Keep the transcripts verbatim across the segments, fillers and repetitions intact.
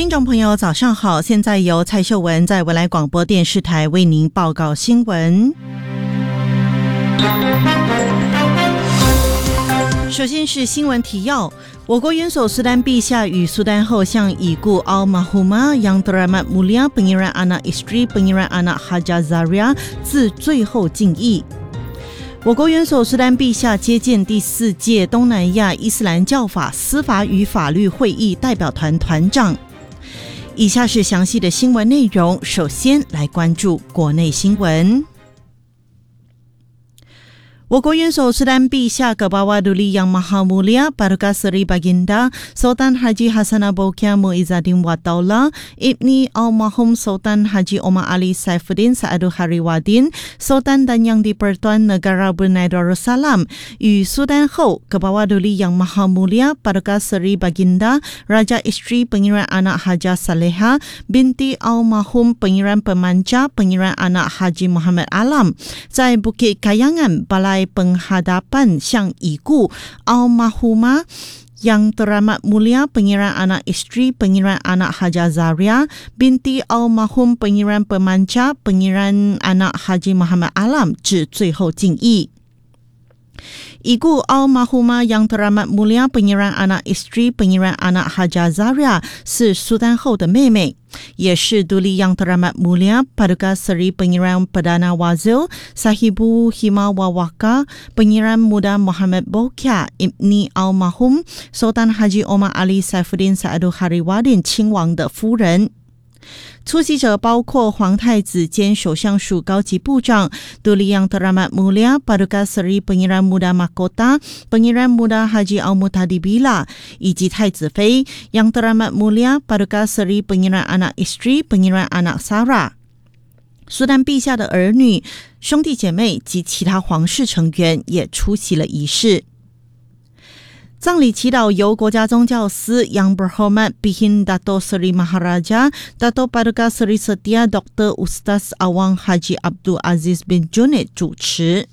听众朋友早上好，现在由蔡秀文在文莱广播电视台为您报告新闻。首先是新闻提要，我国元首苏丹陛下与苏丹后向已故 Almarhumah Yang Teramat Mulia Pangeran Anak Isteri Pangeran Anak Haja Zaria 致最后敬意。我国元首苏丹陛下接见第四届东南亚伊斯兰教法司法与法律会议代表团团长。以下是详细的新闻内容，首先来关注国内新闻。我国元首苏丹陛下 Kebawa Duli Yang Maha Mulia Paduka Seri Baginda Sultan Haji Hassanal Bolkiah Muizzaddin Wattaulah Ibni Almarhum Sultan Haji Omar Ali Saifuddin Saadu Hariwaddin Sultan dan Yang di-Pertuan Negara Brunei Darussalam 与苏丹后 Kebawa Duli Yang Maha Mulia Paduka Seri Baginda Raja Isteri Pangeran Anak Haja Saleha binti Almarhum Pangeran Pemanja Pangeran Anak Haji Muhammad Alam 在 Bukit Kayangan Balai penghadapan 向已故 Almarhumah Yang Teramat Mulia Pangeran Anak Isteri Pangeran Anak Haja Zaria binti Almarhum Pangeran Pemanja Pangeran Anak Haji Muhammad Alam 致最后敬意。已故 Almarhumah Yang Teramat Mulia Pangeran Anak Isteri Pangeran Anak Haja Zaria 是苏丹后的妹妹，也是 Duli Yang Teramat Mulia Paduka Seri Pangeran Perdana Wazir Sahibu Himawawaka Pangeran Muda Muhammad Bolkiah Ibni Almarhum Sultan Haji Omar Ali Saifuddin Saadu Hariwaddin 亲王的夫人。出席者包括皇太子兼首相署高级部长 Duli Yang Teramat Mulia Paduka Seri Pangeran Muda Mahkota Pangeran Muda Haji Al-Muhtadi Billah 以及太子妃 Yang Teramat Mulia Paduka Seri Pangeran Anak Isteri Pangeran Anak Sarah。苏丹陛下的儿女、兄弟姐妹及其他皇室成员也出席了仪式。葬礼祈祷由国家宗教司 Yang Berhormat Bihin Dato Seri Maharaja Dato Paduka Seri Setia Doktor Ustaz Awang Haji Abdul Aziz bin Junid 主持。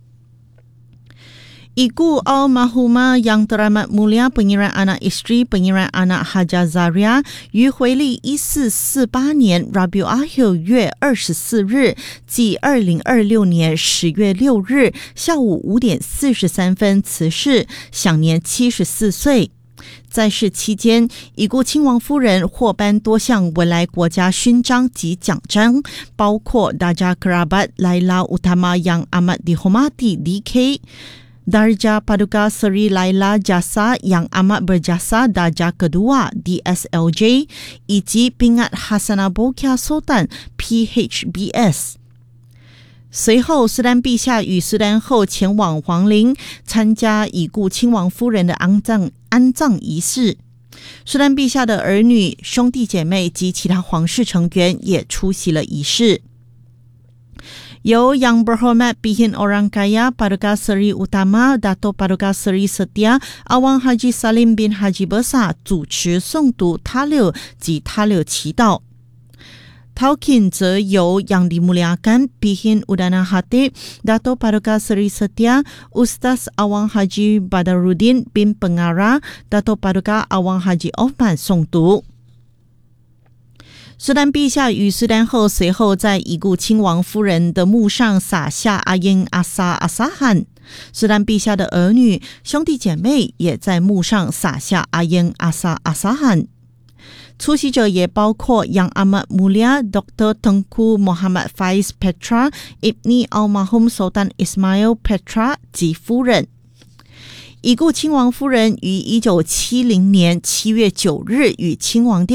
已故 Almarhumah Yang Teramat Mulia Pangeran Anak Isteri Pangeran Anak Haja Zaria 于回历一四四八年 Rabiul Akhir 月二十四日，即二零二六年十月六日下午五点四十三分辞世，享年七十四岁。在世期间，已故亲王夫人获颁多项文莱国家勋章及奖章，包括 Darjah Kerabat Laila Utama Yang Amat Dihormati D K、Darjah Paduka Seri Laila Jasa Yang Amat Berjasa Darjah Kedua D S L J 以及 Pingat Hassanal Bolkiah Sultan P H B S。 随后苏丹陛下与苏丹后前往皇陵参加已故亲王夫人的安葬安葬仪式。苏丹陛下的儿女、兄弟姐妹及其他皇室成员也出席了仪式。由 Yang Berhormat Bihin Orang Kaya Paduka Seri Utama Dato Paduka Seri Setia Awang Haji Salim bin Haji Besar 主持诵读他六及他六祈祷。Talqin 则由 Yang dimuliakan Bihin Udana Khatib Dato Paduka Seri Setia Ustaz Awang Haji Badaruddin bin Pengarah Dato Paduka Awang Haji Othman 诵读。苏丹陛下与苏丹后随后在已故亲王夫人的墓上撒下阿英阿萨阿萨汗。苏丹陛下的儿女、兄弟姐妹也在墓上撒下阿英阿萨阿萨汗。出席者也包括 Yang Amat Mulia Doktor Tengku Muhammad Faiz Petra Ibni Almarhum Sultan Ismail Petra 及夫人。已故亲王夫人于一九七零年七月九日与亲王殿